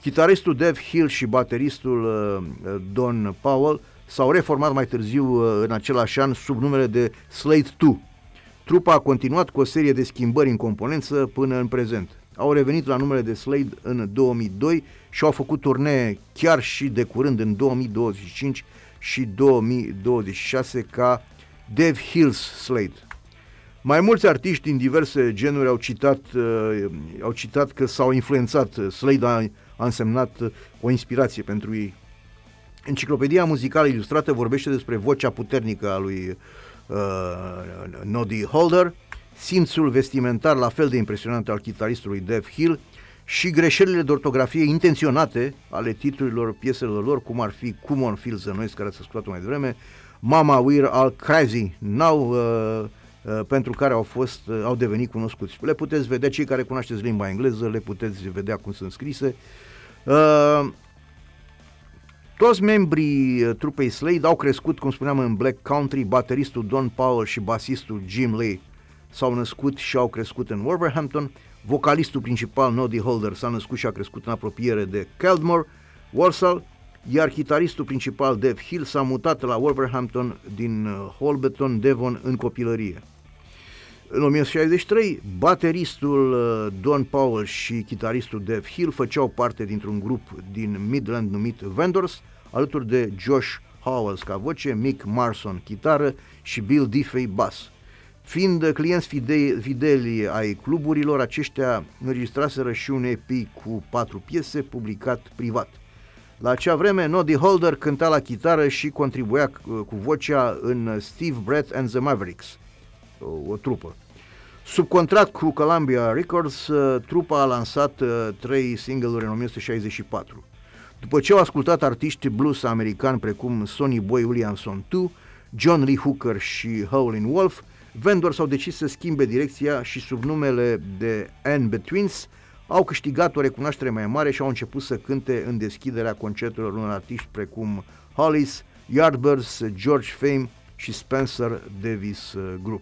Chitaristul Dave Hill și bateristul Don Powell s-au reformat mai târziu în același an sub numele de Slade 2. Trupa a continuat cu o serie de schimbări în componență până în prezent. Au revenit la numele de Slade în 2002 și au făcut turnee chiar și de curând în 2025 și 2026 ca Dave Hill's Slade. Mai mulți artiști din diverse genuri au citat că s-au influențat. Slade a însemnat o inspirație pentru ei. Enciclopedia muzicală ilustrată vorbește despre vocea puternică a lui Noddy Holder, simțul vestimentar la fel de impresionant al chitaristului Dave Hill și greșelile de ortografie intenționate ale titlurilor pieselor lor, cum ar fi Come On Feel the Noise, care ați ascultat mai devreme, Mama We're All Crazy Now, pentru care au devenit cunoscuți. Le puteți vedea, cei care cunoașteți limba engleză, le puteți vedea cum sunt scrise. Toți membrii trupei Slade au crescut, cum spuneam, în Black Country. Bateristul Don Powell și basistul Jim Lee s-au născut și au crescut în Wolverhampton. Vocalistul principal, Noddy Holder, s-a născut și a crescut în apropiere de Caldmore, Walsall, iar chitaristul principal, Dave Hill, s-a mutat la Wolverhampton din Holbeton, Devon, în copilărie. În 1963, bateristul Don Powell și chitaristul Dave Hill făceau parte dintr-un grup din Midland numit Vendors, alături de Josh Howells ca voce, Mick Marson chitară și Bill Diffey bass. Fiind clienți fideli ai cluburilor, aceștia înregistraseră și un EP cu 4 piese publicat privat. La acea vreme, Noddy Holder cânta la chitară și contribuia cu vocea în Steve Brett and the Mavericks, o trupă. Sub contract cu Columbia Records, trupa a lansat 3 single-uri în 1964. După ce au ascultat artiști blues americani precum Sonny Boy Williamson II, John Lee Hooker și Howlin' Wolf, Vendors au decis să schimbe direcția și sub numele de In-Betweens au câștigat o recunoaștere mai mare și au început să cânte în deschiderea concertelor unor artiști precum Hollis, Yardbirds, George Fame și Spencer Davis Group.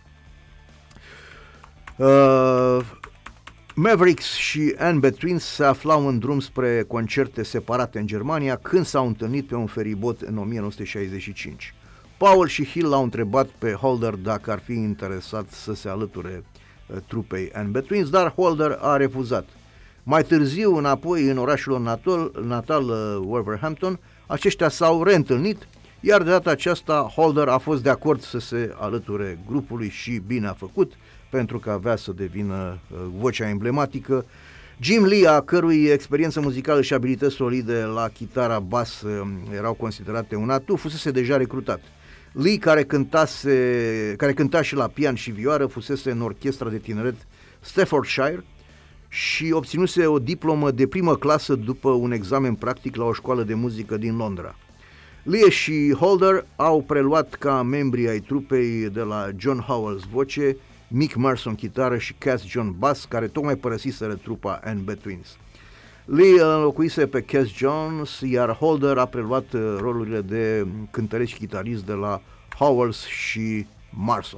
Mavericks și In-Betweens se aflau în drum spre concerte separate în Germania când s-au întâlnit pe un feribot în 1965. Powell și Hill l-au întrebat pe Holder dacă ar fi interesat să se alăture trupei In-Betweens, dar Holder a refuzat. Mai târziu, înapoi în orașul natal Wolverhampton, aceștia s-au reîntâlnit, iar de data aceasta Holder a fost de acord să se alăture grupului și bine a făcut, pentru că avea să devină vocea emblematică. Jim Lee, a cărui experiență muzicală și abilități solide la chitara bass erau considerate un atu, fusese deja recrutat. Lee, care cânta și la pian și vioară, fusese în orchestra de tineret Staffordshire și obținuse o diplomă de primă clasă după un examen practic la o școală de muzică din Londra. Lee și Holder au preluat ca membri ai trupei de la John Howells voce, Mick Marson chitară și Cass John bass, care tocmai părăsiseră trupa In-Betweens. Lee înlocuise pe Cass Jones, iar Holder a preluat rolurile de cântăreț și chitarist de la Howells și Marson.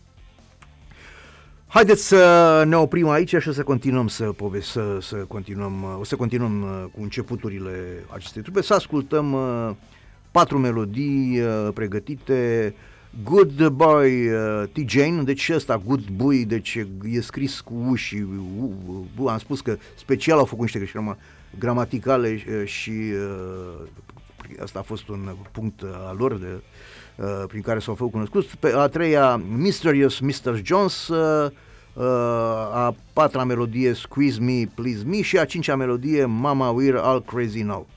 Haideți să ne oprim aici și să continuăm o să continuăm cu începuturile acestei trupe, să ascultăm 4 melodii pregătite. Good Boy T. Jane, deci ăsta Good Boy, deci e scris cu U și U, am spus că special au făcut niște greșeli gramaticale și asta a fost un punct al lor prin care s-au făcut cunoscuți. Pe a treia, Mysterious Mr. Jones, a patra melodie Squeeze Me, Please Me și a cincea melodie Mama We're All Crazy Now.